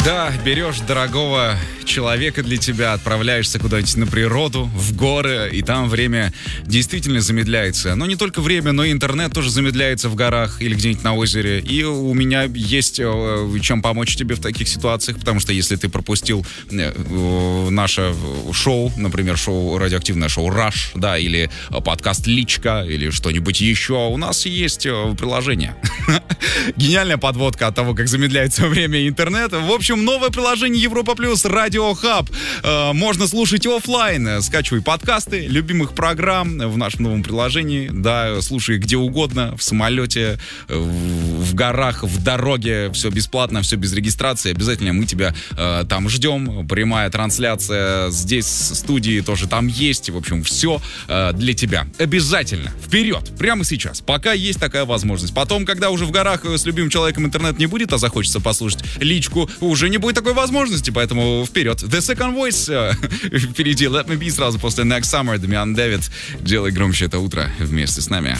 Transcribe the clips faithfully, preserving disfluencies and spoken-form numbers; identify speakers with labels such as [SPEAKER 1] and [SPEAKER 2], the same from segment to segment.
[SPEAKER 1] Да, берешь дорогого человека для тебя, отправляешься куда-нибудь на природу, в горы, и там время действительно замедляется. Но не только время, но и интернет тоже замедляется в горах или где-нибудь на озере. И у меня есть э, чем помочь тебе в таких ситуациях, потому что если ты пропустил э, наше шоу, например, шоу, радиоактивное шоу «Rush», да, или подкаст «Личка», или что-нибудь еще, у нас есть приложение. Гениальная подводка от того, как замедляется время интернета. В общем, новое приложение Европа Плюс, Радио Хаб. Э, можно слушать офлайн. Скачивай подкасты любимых программ в нашем новом приложении. Да, слушай где угодно, в самолете, в, в горах, в дороге. Все бесплатно, все без регистрации. Обязательно мы тебя э, там ждем. Прямая трансляция здесь, в студии тоже там есть. В общем, все э, для тебя. Обязательно. Вперед. Прямо сейчас. Пока есть такая возможность. Потом, когда уже в горах с любимым человеком интернет не будет, а захочется послушать Личку, уже не будет такой возможности, поэтому вперед. The Second Voice э, впереди. Let Me Be сразу после Next Summer. Дамиан Дэвид. Делай громче это утро вместе с нами.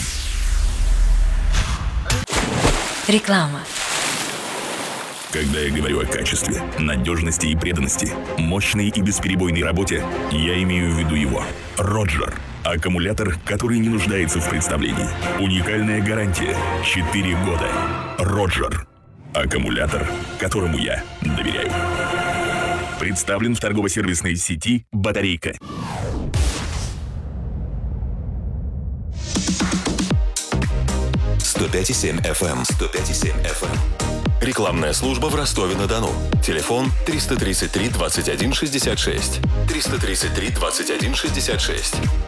[SPEAKER 2] Реклама.
[SPEAKER 3] Когда я говорю о качестве, надежности и преданности, мощной и бесперебойной работе, я имею в виду его. Роджер. Аккумулятор, который не нуждается в представлении. Уникальная гарантия. четыре года. Роджер. Аккумулятор, которому я доверяю. Представлен в торгово-сервисной сети «Батарейка».
[SPEAKER 4] сто пять и семь эф эм. сто пять и семь эф эм. Рекламная служба в Ростове-на-Дону. Телефон триста тридцать три двадцать один шестьдесят шесть. триста тридцать три двадцать один шестьдесят шесть.